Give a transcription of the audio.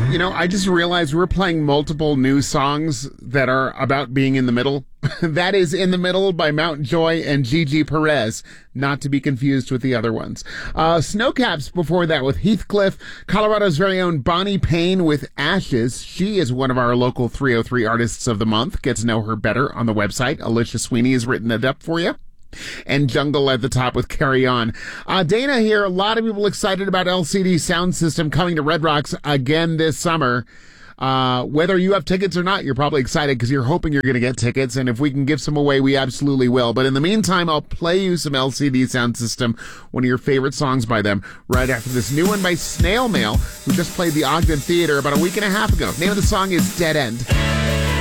I just realized we're playing multiple new songs that are about being in the middle. That is In the Middle by Mount Joy and Gigi Perez, not to be confused with the other ones. Snowcaps before that with Heathcliff. Colorado's very own Bonnie Payne with Ashes. She is one of our local 303 artists of the month. Get to know her better on the website. Alicia Sweeney has written it up for you. And Jungle at the top with Carry On. Dana here, a lot of people excited about LCD Sound System coming to Red Rocks again this summer. Whether you have tickets or not, you're probably excited because you're hoping you're going to get tickets. And if we can give some away, we absolutely will. But in the meantime, I'll play you some LCD Sound System, one of your favorite songs by them, right after this new one by Snail Mail, who just played the Ogden Theater about a week and a half ago. Name of the song is Dead End.